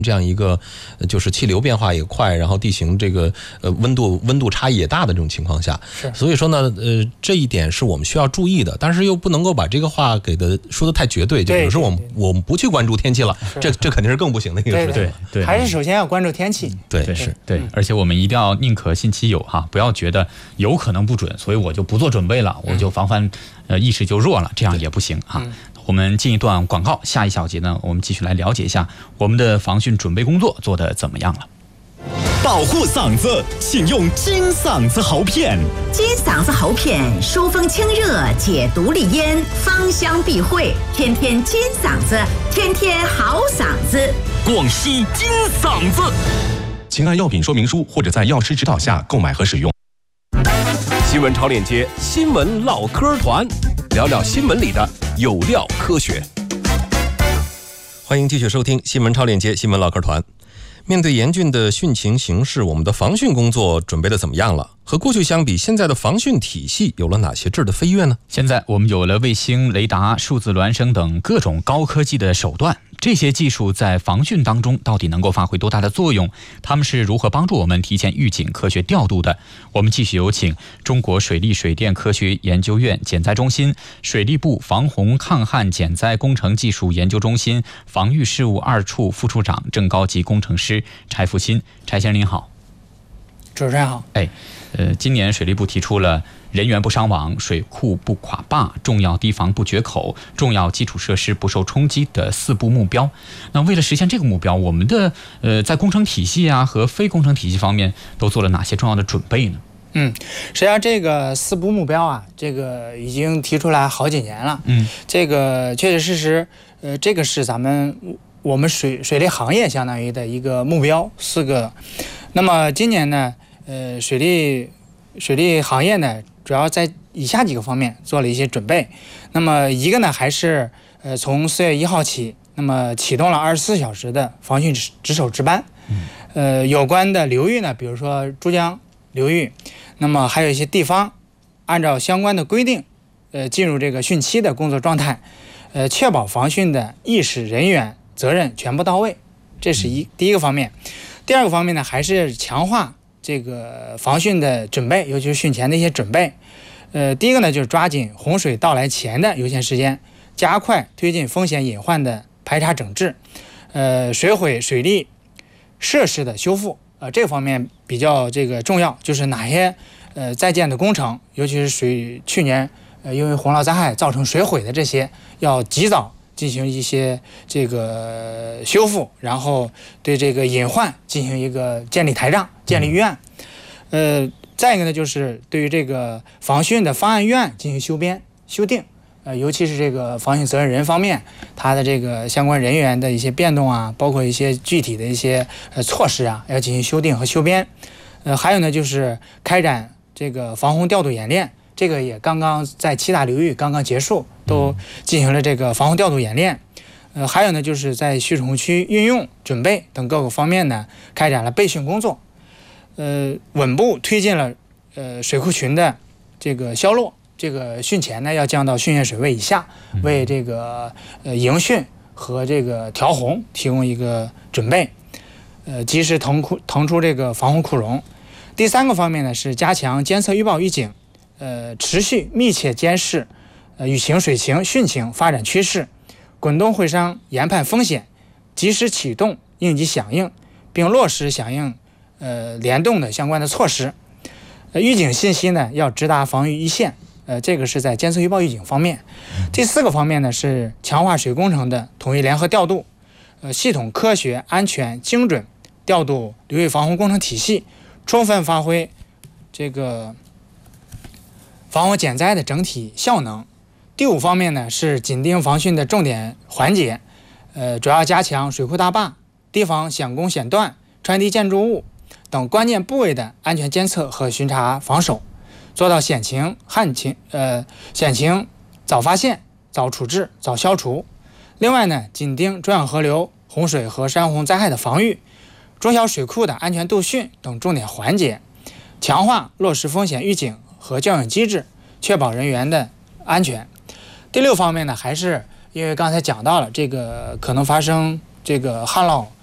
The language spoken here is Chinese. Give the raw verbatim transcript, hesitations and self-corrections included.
这样一个就是气流变化也快，然后地形这个呃温度温度差异也大的这种情况下，所以说呢，呃这一点是我们需要注意的，但是又不能够把这个话给的说的太绝对，就比如说我们我们不去关注天气了，这这肯定是更不行的一个事情。 对对，还是首先要关注天气。 对对是对，而且我们一定要宁可信其有哈，不要觉得有可能不准，所以我就不做准备了，我就防范呃意识就弱了，这样也不行哈。我们进一段广告，下一小节呢，我们继续来了解一下我们的防汛准备工作做得怎么样了。 保护嗓子，请用金嗓子喉片。 金嗓子喉片疏风清热，解毒利咽，芳香避秽，天天金嗓子，天天好嗓子。 广西金嗓子，请按药品说明书或者在药师指导下购买和使用。 新闻超链接，新闻唠嗑团，聊聊新闻里的有料科学。 欢迎继续收听新闻超链接新闻唠嗑团。面对严峻的汛情形势，我们的防汛工作准备的怎么样了？和过去相比，现在的防汛体系有了哪些质的飞跃呢？ 现在我们有了卫星、雷达、数字孪生等各种高科技的手段，这些技术在防汛当中到底能够发挥多大的作用？它们是如何帮助我们提前预警、科学调度的？我们继续有请中国水利水电科学研究院减灾中心、水利部防洪抗旱减灾工程技术研究中心防御事务二处副处长、正高级工程师柴福新。柴先生您好。 主持人好。 哎，呃，今年水利部提出了人员不伤亡、水库不垮坝、重要堤防不决口、重要基础设施不受冲击的四不目标。那为了实现这个目标，我们的呃在工程体系啊和非工程体系方面都做了哪些重要的准备呢？ 嗯，实际上这个四不目标啊，这个已经提出来好几年了。嗯，这个确确实实，呃，这个是咱们我们水水利行业相当于的一个目标，四个。那么今年呢，呃，水利水利行业呢，主要在以下几个方面做了一些准备。那么一个呢，还是呃从四月一号起，那么启动了二十四小时的防汛值守值班。呃，有关的流域呢，比如说珠江流域，那么还有一些地方，按照相关的规定，呃，进入这个汛期的工作状态，呃，确保防汛的意识、人员、责任全部到位，这是一第一个方面。第二个方面呢，还是强化这个防汛的准备，尤其是汛前的一些准备。呃，第一个呢，就是抓紧洪水到来前的优先时间，加快推进风险隐患的排查整治，呃，水毁水利设施的修复，呃，这个方面比较这个重要，就是哪些呃在建的工程，尤其是水去年呃因为洪涝灾害造成水毁的这些，要及早进行一些这个修复，然后对这个隐患进行一个建立台账、建立预案。呃，再一个呢，就是对于这个防汛的方案预案进行修编、修订。呃，尤其是这个防汛责任人方面，他的这个相关人员的一些变动啊，包括一些具体的一些呃措施啊，要进行修订和修编。呃，还有呢，就是开展这个防洪调度演练。这个也刚刚在七大流域刚刚结束，都进行了这个防洪调度演练。呃，还有呢，就是在蓄水洪区运用准备等各个方面呢，开展了备汛工作。呃，稳步推进了呃水库群的这个消落。这个汛前呢，要降到汛源水位以下，为这个呃迎汛和这个调洪提供一个准备。呃，及时腾库腾出这个防洪库容。第三个方面呢，是加强监测预报预警。呃，持续密切监视，呃，雨情、水情、汛情发展趋势，滚动会商研判风险，及时启动应急响应，并落实响应呃联动的相关的措施。呃，预警信息呢要直达防御一线，呃，这个是在监测预报预警方面。第四个方面呢是强化水工程的统一联合调度，呃，系统、科学、安全、精准调度流域防洪工程体系，充分发挥这个防洪减灾的整体效能。第五方面呢是紧盯防汛的重点环节，呃，主要加强水库大坝、堤防险工险段、穿堤建筑物等关键部位的安全监测和巡查防守，做到险情、旱情、呃险情早发现、早处置、早消除。另外呢，紧盯中小河流洪水和山洪灾害的防御，中小水库的安全度汛等重点环节，强化落实风险预警和教育机制，确保人员的安全。第六方面呢，还是因为刚才讲到了这个可能发生这个旱涝